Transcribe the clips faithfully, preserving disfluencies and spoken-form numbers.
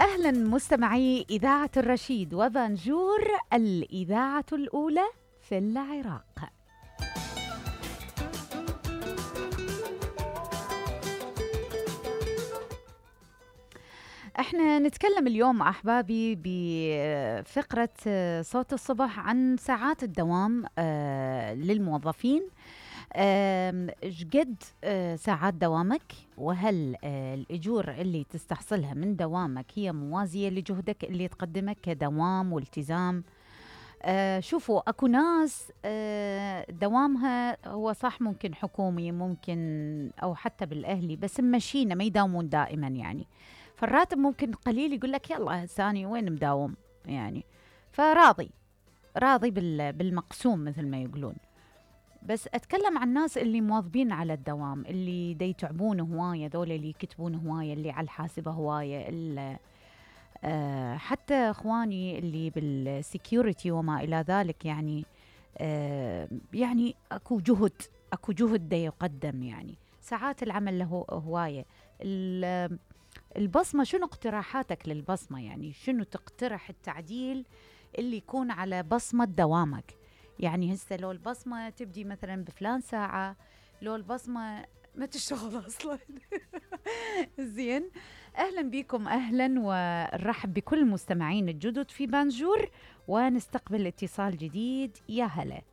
أهلا مستمعي إذاعة الرشيد وبانجور الإذاعة الأولى في العراق. احنا نتكلم اليوم أحبابي بفقرة صوت الصبح عن ساعات الدوام للموظفين. ايش قد ساعات دوامك، وهل الأجور اللي تستحصلها من دوامك هي موازية لجهدك اللي تقدمه كدوام والتزام؟ أه شوفوا اكو ناس أه دوامها هو صح ممكن حكومي ممكن او حتى بالاهلي، بس مشينا ما يداومون دائما يعني، فالراتب ممكن قليل يقول لك يلا ثاني وين مداوم يعني، فراضي راضي بالمقسوم مثل ما يقولون. بس اتكلم عن الناس اللي مواظبين على الدوام، اللي دا يتعبون هوايه، ذول اللي يكتبون هوايه، اللي على الحاسبه هوايه، اللي أه حتى اخواني اللي بالسكيورتي وما الى ذلك يعني. أه يعني اكو جهد اكو جهد دا يقدم يعني، ساعات العمل له هوايه. البصمه، شنو اقتراحاتك للبصمه؟ يعني شنو تقترح التعديل اللي يكون على بصمه دوامك؟ يعني هسه لو البصمه تبدي مثلا بفلان ساعه، لو البصمه ما تشتغل اصلا. زين، اهلا بكم، اهلا ونرحب بكل المستمعين الجدد في بانجور، ونستقبل اتصال جديد. يا هلا،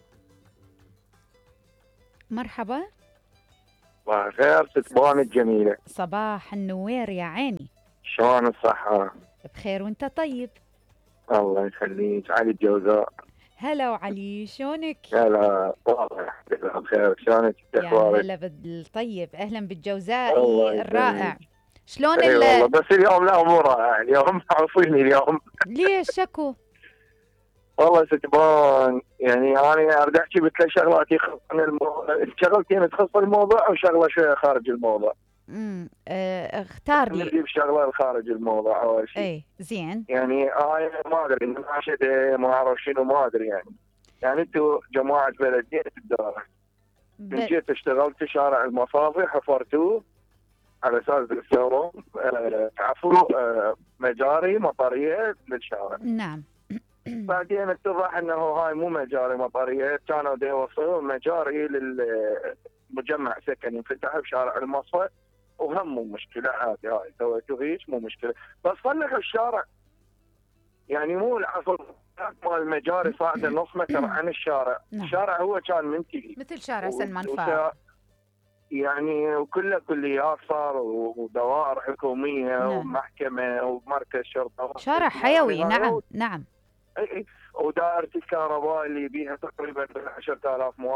مرحبا. صباح الخير ست بوان الجميلة. صباح النوير يا عيني، شلون الصحة؟ بخير وانت طيب؟ الله يخليك. علي الجوزاء. هلا وعلي، شلونك؟ هلا والله الحمد لله بخير. شلونك؟ يا هلا بالطيب، اهلا بالجوزائي الرائع. شلون اي والله، بس اليوم لا مو رائع اليوم. عفويني اليوم. ليش شكو؟ والله ست بوان، يعني انا اريد احكي بثلاث شغلات يخصن الموضوع، شغلتين تخص الموضوع وشغله شويه خارج الموضوع. امم اه اختار لي. نجيب شغله خارج الموضوع اول شيء. اي زين. يعني انا ما ادري، مناشده ما اعرف شنو، ما ادري يعني. يعني انتم جماعه بلديه الدار، ب... جيت اشتغلت شارع المصافي، حفرتوه على اساس تسوون أه تعفروا أه مجاري مطريه للشارع. نعم. بعدين اتضح انه هاي مو مجاري مطريه، كانوا دا يوصلون مجاري للمجمع سكني انفتح بشارع المصفى، وهم مو مشكله عادي، هاي سويتوا هيك مو مشكله، بس صلحوا الشارع. يعني مو العفر مال المجاري صاعده نص متر عن الشارع. نعم. الشارع هو كان منتهي مثل شارع سلمان فاق يعني، وكله كليات صار ودوائر حكوميه. نعم. ومحكمه ومركز شرطه، شارع حيوي. نعم نعم. ودائره الكهرباء اللي بيها تقريبا عشرة آلاف موظف.